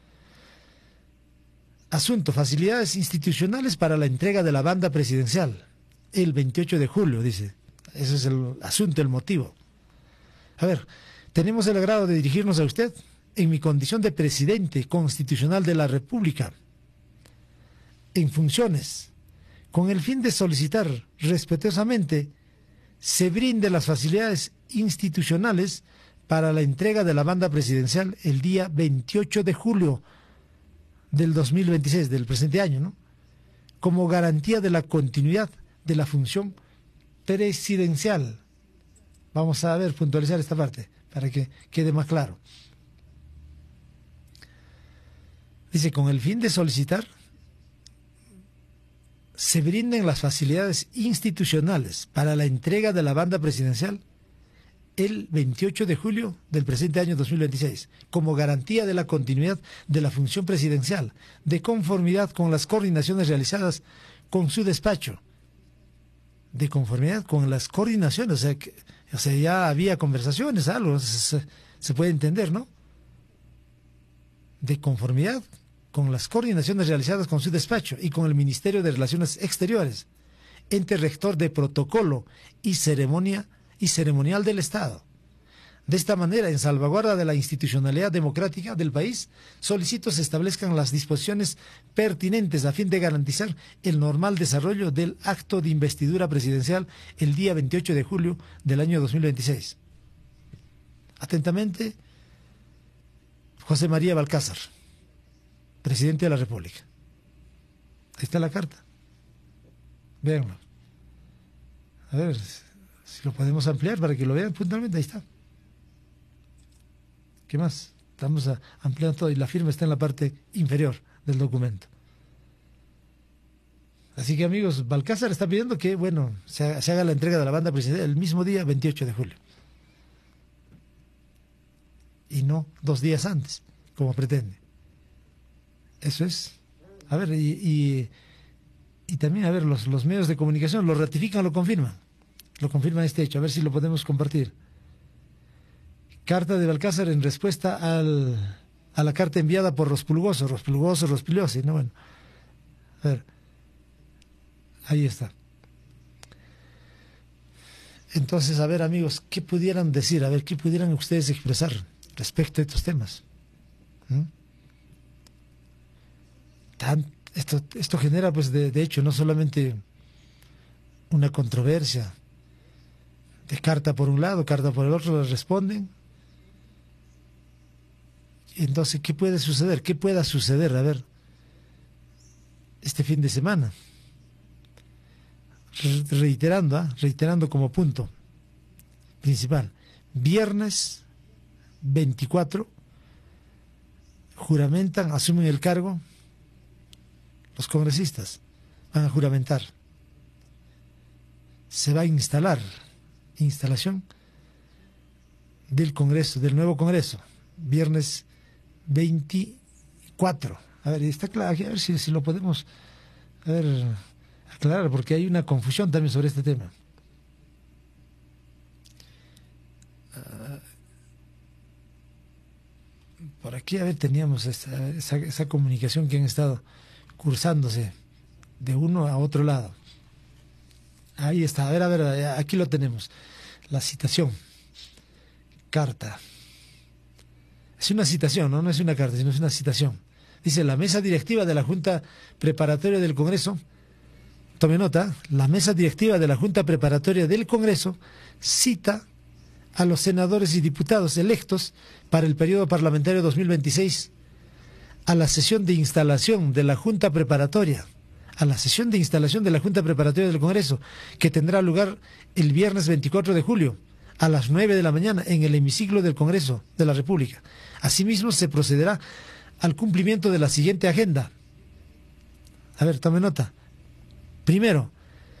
Asunto, facilidades institucionales para la entrega de la banda presidencial. El veintiocho de julio, dice. Ese es el asunto, el motivo. A ver, tenemos el agrado de dirigirnos a usted en mi condición de presidente constitucional de la República, en funciones, con el fin de solicitar respetuosamente se brinden las facilidades institucionales para la entrega de la banda presidencial el día veintiocho de julio del dos mil veintiséis, del presente año, ¿no? Como garantía de la continuidad de la función presidencial. Vamos a ver, puntualizar esta parte, para que quede más claro. Dice, con el fin de solicitar se brinden las facilidades institucionales para la entrega de la banda presidencial el veintiocho de julio del presente año dos mil veintiséis, como garantía de la continuidad de la función presidencial, de conformidad con las coordinaciones realizadas con su despacho, de conformidad con las coordinaciones, o sea, que, o sea ya había conversaciones, algo, se, se puede entender, ¿no? De conformidad con las coordinaciones realizadas con su despacho y con el Ministerio de Relaciones Exteriores, ente rector de protocolo y ceremonia y ceremonial del Estado. De esta manera, en salvaguarda de la institucionalidad democrática del país, solicito se establezcan las disposiciones pertinentes a fin de garantizar el normal desarrollo del acto de investidura presidencial el día veintiocho de julio del año dos mil veintiséis. Atentamente, José María Balcázar, presidente de la República. Ahí está la carta. Véanlo. A ver si lo podemos ampliar para que lo vean puntualmente. Ahí está. ¿Qué más? Estamos ampliando todo y la firma está en la parte inferior del documento. Así que, amigos, Balcázar está pidiendo que, bueno, se, se haga la entrega de la banda presidencial el mismo día, veintiocho de julio. Y no dos días antes, como pretende. Eso es. A ver, y, y, y también, a ver, los, los medios de comunicación lo ratifican, lo confirman. Lo confirman este hecho. A ver si lo podemos compartir. Carta de Balcázar en respuesta al, a la carta enviada por Rospulgoso, Rospulgoso, Rospigliosi, ¿no? Bueno, a ver. Ahí está. Entonces, a ver, amigos, ¿qué pudieran decir? A ver, ¿qué pudieran ustedes expresar respecto a estos temas? ¿Mm? Tan, esto, esto genera, pues, de, de hecho, no solamente una controversia de carta por un lado, carta por el otro, les responden. Entonces, ¿qué puede suceder? ¿Qué pueda suceder? A ver, este fin de semana. Reiterando, ¿eh? reiterando como punto principal. Viernes veinticuatro, juramentan, asumen el cargo. Los congresistas van a juramentar. Se va a instalar, instalación del Congreso, del nuevo Congreso, viernes veinticuatro. A ver, está claro, a ver si, si lo podemos a ver, aclarar, porque hay una confusión también sobre este tema. Uh, por aquí, a ver, teníamos esa, esa, esa comunicación que han estado cursándose de uno a otro lado. Ahí está, a ver, a ver, aquí lo tenemos. La citación. Carta. Es una citación, ¿no? No es una carta, sino es una citación. Dice, la mesa directiva de la Junta Preparatoria del Congreso, tome nota, la mesa directiva de la Junta Preparatoria del Congreso cita a los senadores y diputados electos para el periodo parlamentario dos mil veintiséis a la sesión de instalación de la Junta Preparatoria, a la sesión de instalación de la Junta Preparatoria del Congreso, que tendrá lugar el viernes veinticuatro de julio a las nueve de la mañana en el hemiciclo del Congreso de la República. Asimismo, se procederá al cumplimiento de la siguiente agenda. A ver, tome nota. Primero,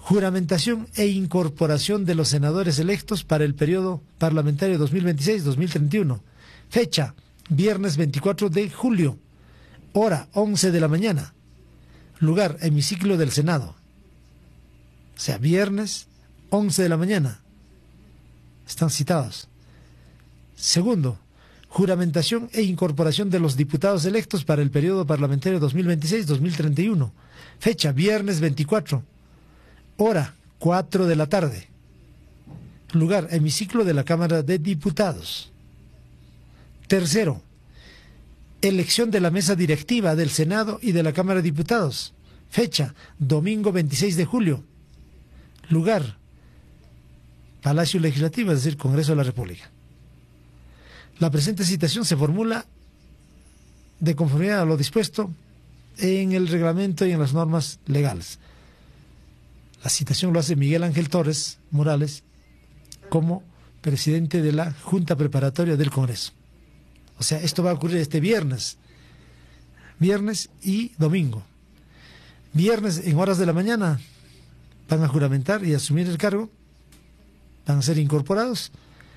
juramentación e incorporación de los senadores electos para el periodo parlamentario dos mil veintiséis a dos mil treinta y uno. Fecha, viernes veinticuatro de julio, hora once de la mañana. Lugar, hemiciclo del Senado. O sea, viernes once de la mañana. Están citados. Segundo, juramentación e incorporación de los diputados electos para el periodo parlamentario dos mil veintiséis a dos mil treinta y uno. Fecha, viernes veinticuatro, hora cuatro de la tarde. Lugar, hemiciclo de la Cámara de Diputados. Tercero, elección de la mesa directiva del Senado y de la Cámara de Diputados. Fecha, domingo veintiséis de julio. Lugar, Palacio Legislativo, es decir, Congreso de la República. La presente citación se formula de conformidad a lo dispuesto en el reglamento y en las normas legales. La citación lo hace Miguel Ángel Torres Morales como presidente de la Junta Preparatoria del Congreso. O sea, esto va a ocurrir este viernes, viernes y domingo. Viernes en horas de la mañana van a juramentar y asumir el cargo, van a ser incorporados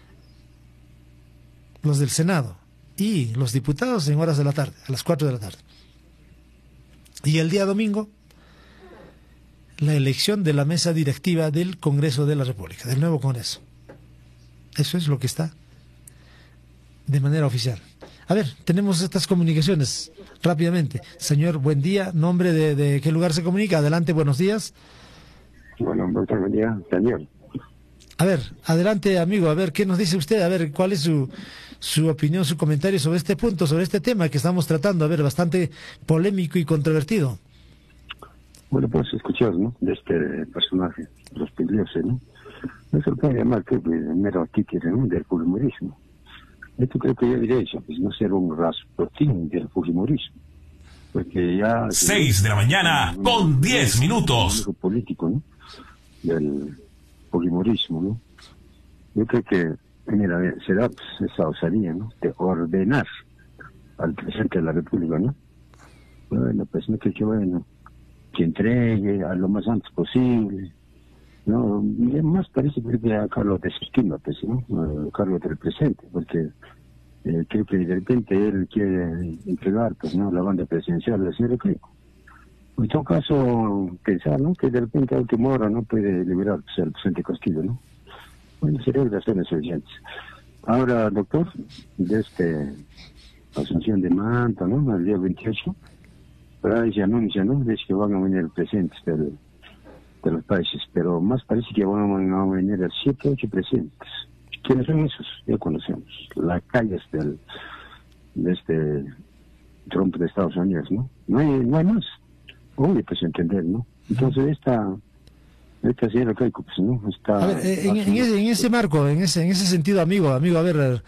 los del Senado y los diputados en horas de la tarde, a las cuatro de la tarde. Y el día domingo, la elección de la mesa directiva del Congreso de la República, del nuevo Congreso. Eso es lo que está de manera oficial. A ver, tenemos estas comunicaciones rápidamente. Señor, buen día. ¿Nombre de, de qué lugar se comunica? Adelante, buenos días. Bueno, buen día, Daniel. A ver, adelante, amigo. A ver, ¿qué nos dice usted? A ver, ¿cuál es su, su opinión, su comentario sobre este punto, sobre este tema que estamos tratando? A ver, bastante polémico y controvertido. Bueno, pues escuchar, ¿no?, de este personaje, los peligrosos, ¿no? Eso lo puede llamar, creo que, mero títere, ¿no?, del fujimorismo. Esto creo que yo diría eso, pues no ser un rasputín del fujimorismo. Porque ya... Seis de la mañana con diez minutos. Un político, ¿no?, del fujimorismo, ¿no? Yo creo que, mira, será pues, esa osadía, ¿no?, de ordenar al presidente de la República, ¿no? Bueno, pues no creo que, bueno, que entregue a lo más antes posible, ¿no? Y además parece que a Carlos desestima, pues, ¿no?, a Carlos del presente, porque eh, creo que de repente él quiere entregar, pues, ¿no?, la banda presidencial del señor Crico. En todo caso, pensar, ¿no?, que de repente a última hora no puede liberar, pues, al presidente Castillo, ¿no? Bueno, sería de razones suficientes. Ahora, doctor, de este asunción de manta, ¿no?, el día veintiocho, pero ahí se anuncia, ¿no?, de que van a venir presidentes del, de los países, pero más parece que van a, van a venir a siete, ocho presidentes. ¿Quiénes son esos? Ya conocemos. Las calles del, de este Trump de Estados Unidos, ¿no? No hay, no hay más. Obvio, pues entender, ¿no? Entonces esta, esta señora Keiko, pues, ¿no? Está... A ver, en, en, ese, en ese marco, en ese, en ese sentido, amigo, amigo, a ver,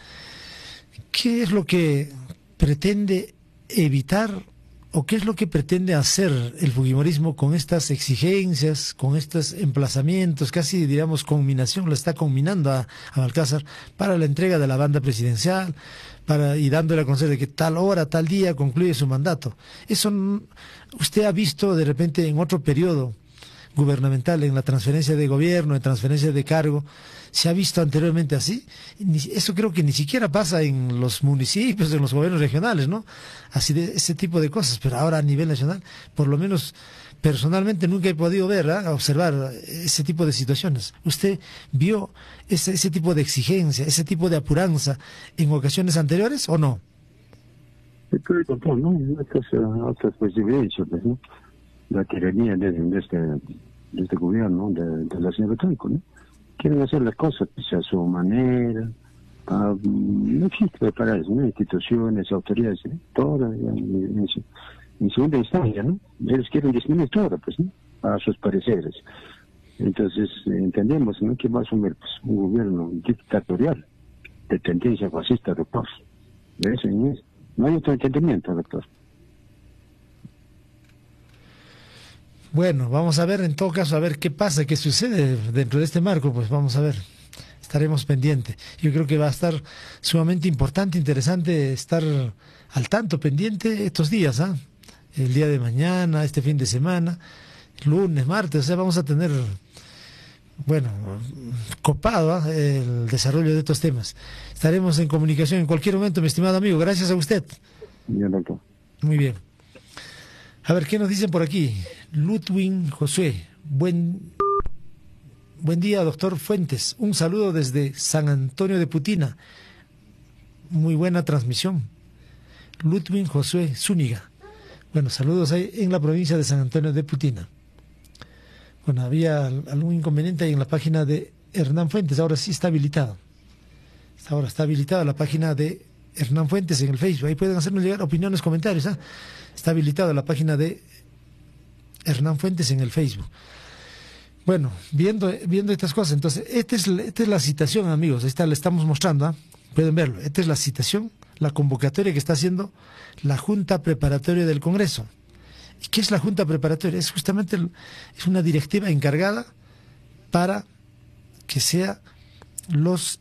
¿qué es lo que pretende evitar o qué es lo que pretende hacer el fujimorismo con estas exigencias, con estos emplazamientos, casi, digamos, conminación, lo está conminando a, a Balcázar para la entrega de la banda presidencial, para y dándole a conocer de que tal hora, tal día concluye su mandato? Eso usted ha visto de repente en otro periodo gubernamental, en la transferencia de gobierno, en transferencia de cargo, ¿se ha visto anteriormente así? Eso creo que ni siquiera pasa en los municipios, en los gobiernos regionales, ¿no? Así de ese tipo de cosas, pero ahora a nivel nacional, por lo menos personalmente nunca he podido ver, ¿eh?, observar ese tipo de situaciones. ¿Usted vio ese, ese tipo de exigencia, ese tipo de apuranza en ocasiones anteriores o no? Estoy con ¿no? Estas uh, otras posibilidades, pues, ¿no? La tiranía de, de, este, de este gobierno, de, de la señora Keiko, ¿no? Quieren hacer las cosas pues, a su manera. Uh, no existe para eso, ¿no? Instituciones, autoridades, ¿eh? Todas en, en, en segunda instancia, ¿no? Ellos quieren disminuir todo, pues, ¿no?, a sus pareceres. Entonces, entendemos, ¿no?, que va a asumir pues, un gobierno dictatorial de tendencia fascista, doctor. ¿Ves? No hay otro entendimiento, doctor. Bueno, vamos a ver en todo caso, a ver qué pasa, qué sucede dentro de este marco, pues vamos a ver, estaremos pendientes. Yo creo que va a estar sumamente importante, interesante estar al tanto, pendiente estos días, ¿ah? El día de mañana, este fin de semana, lunes, martes, o sea, vamos a tener bueno, copado ¿eh? el desarrollo de estos temas. Estaremos en comunicación en cualquier momento, mi estimado amigo. Gracias a usted. Bien, doctor. Muy bien. A ver, ¿qué nos dicen por aquí? Ludwig Josué. Buen, buen día, doctor Fuentes. Un saludo desde San Antonio de Putina. Muy buena transmisión. Ludwig Josué Zúñiga. Bueno, saludos ahí en la provincia de San Antonio de Putina. Bueno, había algún inconveniente ahí en la página de Hernán Fuentes. Ahora sí está habilitado. Ahora está habilitada la página de Hernán Fuentes en el Facebook. Ahí pueden hacernos llegar opiniones, comentarios. ¿eh? Está habilitada la página de Hernán Fuentes en el Facebook. Bueno, viendo viendo estas cosas, entonces, esta es, esta es la citación, amigos. Ahí está, le estamos mostrando. ¿eh? Pueden verlo. Esta es la citación, la convocatoria que está haciendo la Junta Preparatoria del Congreso. ¿Y qué es la Junta Preparatoria? Es justamente es una directiva encargada para que sea los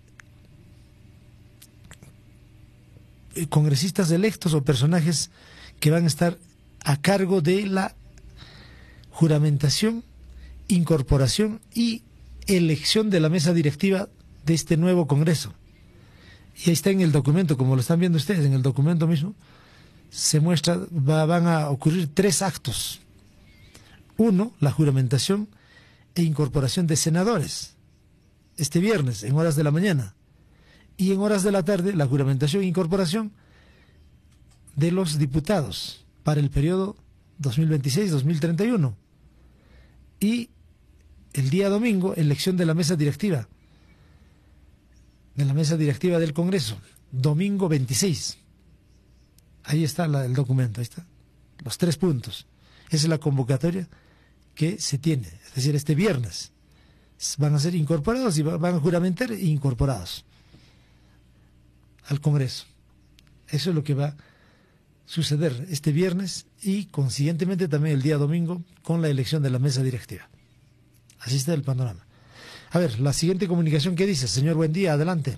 congresistas electos o personajes que van a estar a cargo de la juramentación, incorporación y elección de la mesa directiva de este nuevo Congreso. Y ahí está en el documento, como lo están viendo ustedes, en el documento mismo se muestra, va, van a ocurrir tres actos. Uno, la juramentación e incorporación de senadores, este viernes, en horas de la mañana. Y en horas de la tarde, la juramentación e incorporación de los diputados para el periodo dos mil veintiséis a dos mil treinta y uno. Y el día domingo, elección de la mesa directiva, de la mesa directiva del Congreso, domingo veintiséis. Ahí está la, el documento, ahí está, los tres puntos. Esa es la convocatoria que se tiene, es decir, este viernes van a ser incorporados y van a juramentar e incorporados al Congreso. Eso es lo que va a suceder este viernes y consiguientemente también el día domingo con la elección de la mesa directiva. Así está el panorama. A ver, la siguiente comunicación, ¿qué dice? Señor, buen día, adelante.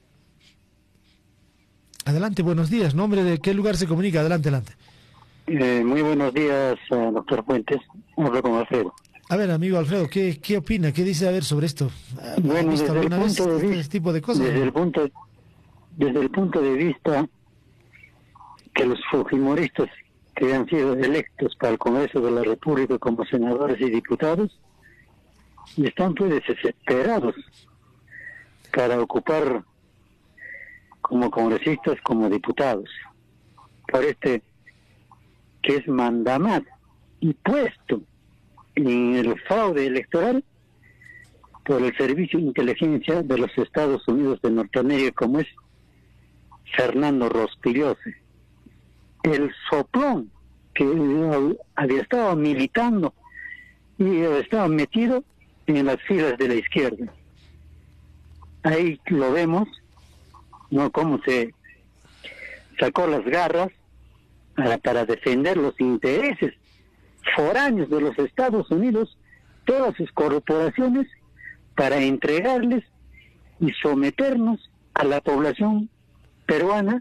Adelante, buenos días. ¿Nombre de qué lugar se comunica? Adelante, adelante. Eh, muy buenos días, uh, doctor Fuentes. Hablo con Alfredo. A ver, amigo Alfredo, ¿qué, qué opina? ¿Qué dice a ver sobre esto? ¿Ha bueno, visto desde alguna el vez punto de este, vista, este tipo de cosas? Desde el punto, desde el punto de vista que los fujimoristas que han sido electos para el Congreso de la República como senadores y diputados están pues desesperados para ocupar como congresistas, como diputados, por este que es mandamás y puesto en el fraude electoral por el Servicio de Inteligencia de los Estados Unidos de Norteamérica, como es Fernando Rospigliosi, el soplón que había estado militando y estaba metido en las filas de la izquierda. Ahí lo vemos, ¿no? Cómo se sacó las garras para, para defender los intereses foráneos de los Estados Unidos, todas sus corporaciones, para entregarles y someternos a la población peruana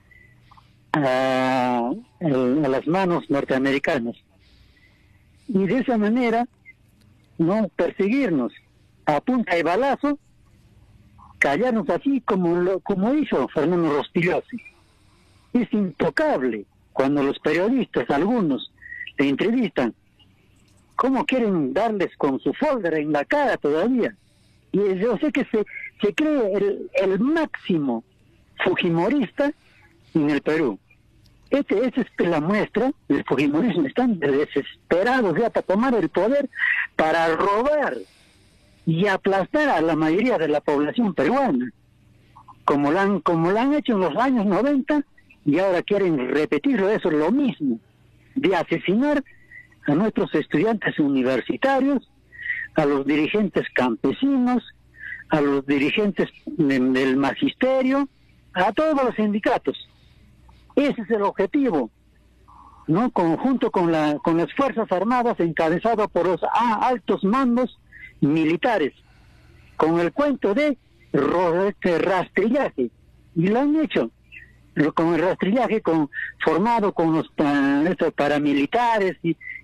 a, a, a las manos norteamericanas. Y de esa manera, no perseguirnos a punta de balazo, callarnos así como lo, como hizo Fernando Rospigliosi. Es intocable cuando los periodistas, algunos, le entrevistan, cómo quieren darles con su folder en la cara todavía. Y yo sé que se, se cree el, el máximo fujimorista en el Perú. Este, esta es la muestra del fujimorismo. Están desesperados ya para tomar el poder, para robar y aplastar a la mayoría de la población peruana, como lo han, como lo han hecho en los años noventa, y ahora quieren repetirlo, eso es lo mismo, de asesinar a nuestros estudiantes universitarios, a los dirigentes campesinos, a los dirigentes de, del magisterio, a todos los sindicatos. Ese es el objetivo, ¿no? Conjunto con la con las Fuerzas Armadas, encabezado por los ah, altos mandos militares, con el cuento de rastrillaje, y lo han hecho con el rastrillaje, con formado con los uh, estos paramilitares y,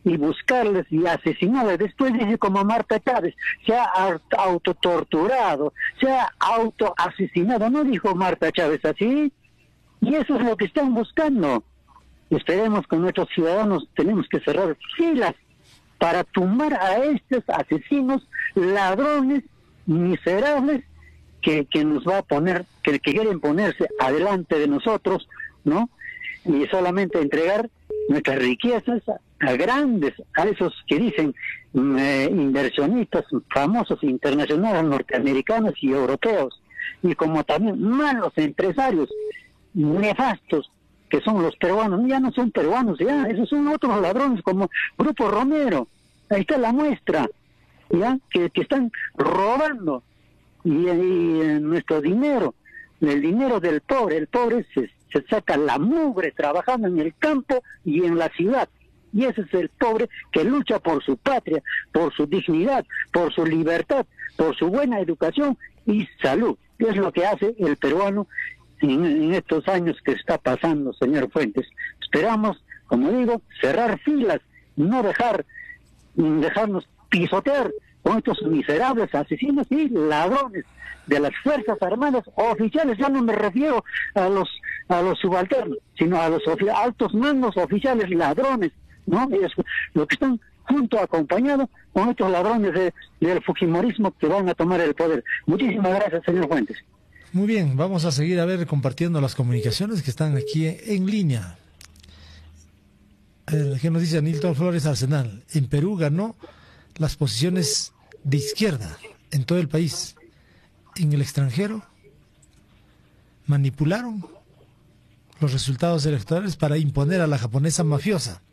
y buscarles y asesinarles. Después dice como Marta Chávez, se ha autotorturado, se ha autoasesinado. No dijo Marta Chávez así. Y eso es lo que están buscando. Esperemos que nuestros ciudadanos tenemos que cerrar filas para tumbar a estos asesinos, ladrones, miserables, que, que nos va a poner, que, que quieren ponerse adelante de nosotros, ¿no? Y solamente entregar nuestras riquezas a grandes, a esos que dicen eh, inversionistas famosos internacionales, norteamericanos y europeos, y como también malos empresarios nefastos que son los peruanos. Ya no son peruanos, ya, esos son otros ladrones como Grupo Romero. Ahí está la muestra, ya, que, que están robando y, y eh, nuestro dinero, el dinero del pobre. El pobre se, se saca la mugre trabajando en el campo y en la ciudad. Y ese es el pobre que lucha por su patria, por su dignidad, por su libertad, por su buena educación y salud. Y es lo que hace el peruano en, en estos años que está pasando, señor Fuentes. Esperamos, como digo, cerrar filas, no dejar dejarnos pisotear con estos miserables asesinos y ladrones de las Fuerzas Armadas oficiales. Ya no me refiero a los a los subalternos, sino a los altos mandos oficiales ladrones, ¿no? Es lo que están junto, acompañados con estos ladrones de, del fujimorismo que van a tomar el poder. Muchísimas gracias, señor Fuentes. Muy bien, vamos a seguir a ver compartiendo las comunicaciones que están aquí en línea. A ver, ¿qué nos dice Anilton Flores Arsenal? En Perú ganó las posiciones de izquierda en todo el país. En el extranjero manipularon los resultados electorales para imponer a la japonesa mafiosa.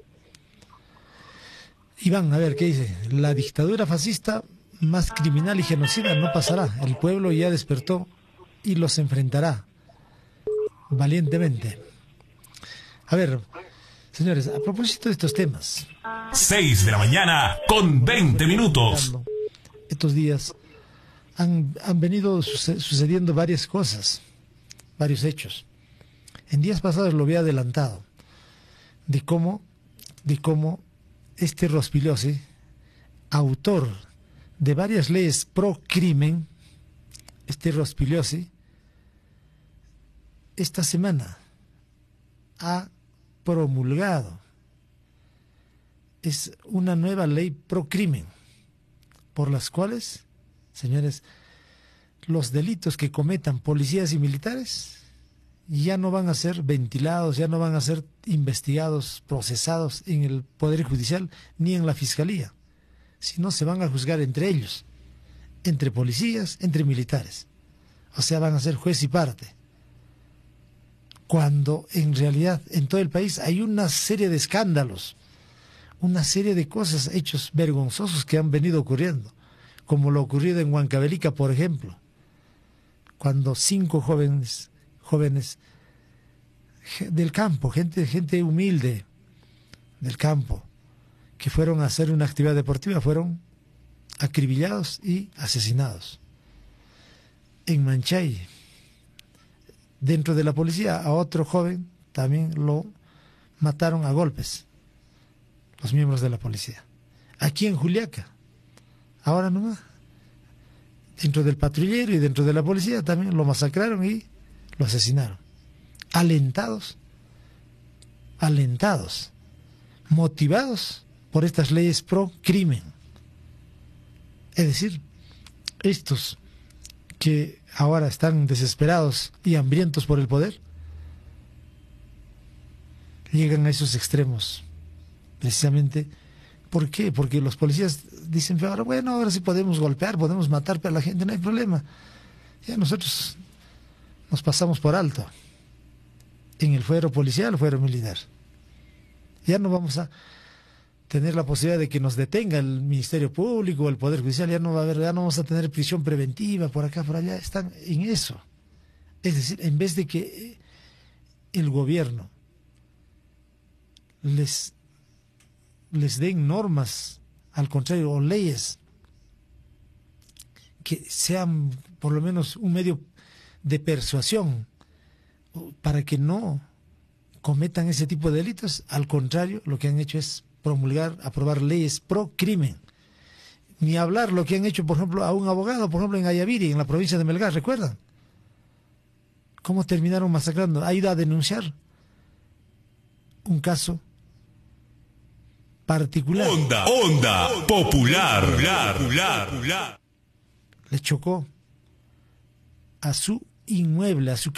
Iván, a ver, ¿qué dice? La dictadura fascista más criminal y genocida no pasará. El pueblo ya despertó y los enfrentará valientemente. A ver, señores, a propósito de estos temas. seis de la mañana con veinte minutos. Estos días han, han venido sucediendo varias cosas, varios hechos. En días pasados lo había adelantado, de cómo, de cómo este Rospigliosi, autor de varias leyes pro crimen, este Rospigliosi, esta semana ha promulgado es una nueva ley pro crimen, por las cuales, señores, los delitos que cometan policías y militares ya no van a ser ventilados, ya no van a ser investigados, procesados en el Poder Judicial ni en la Fiscalía, sino se van a juzgar entre ellos, entre policías, entre militares. O sea, van a ser juez y parte. Cuando en realidad en todo el país hay una serie de escándalos, una serie de cosas, hechos vergonzosos que han venido ocurriendo, como lo ocurrido en Huancavelica, por ejemplo, cuando cinco jóvenes jóvenes del campo, gente, gente humilde del campo, que fueron a hacer una actividad deportiva, fueron acribillados y asesinados. En Manchay, dentro de la policía, a otro joven también lo mataron a golpes los miembros de la policía. Aquí en Juliaca, ahora nomás, dentro del patrullero y dentro de la policía también lo masacraron y lo asesinaron. Alentados, alentados, motivados por estas leyes pro crimen. Es decir, estos que ahora están desesperados y hambrientos por el poder, llegan a esos extremos. Precisamente, ¿por qué? Porque los policías dicen, ahora, bueno, ahora sí podemos golpear, podemos matar a la gente, no hay problema. Ya nosotros nos pasamos por alto en el fuero policial, el fuero militar. Ya no vamos a tener la posibilidad de que nos detenga el Ministerio Público o el Poder Judicial, ya no va a haber, ya no vamos a tener prisión preventiva por acá, por allá. Están en eso. Es decir, en vez de que el gobierno les les den normas, al contrario, o leyes que sean por lo menos un medio de persuasión para que no cometan ese tipo de delitos, al contrario, lo que han hecho es promulgar, aprobar leyes pro crimen. Ni hablar lo que han hecho, por ejemplo, a un abogado, por ejemplo, en Ayaviri, en la provincia de Melgar, ¿recuerdan? ¿Cómo terminaron masacrando? Ha ido a denunciar un caso particular. Onda, onda, popular, popular, popular, popular. Le chocó a su inmueble, a su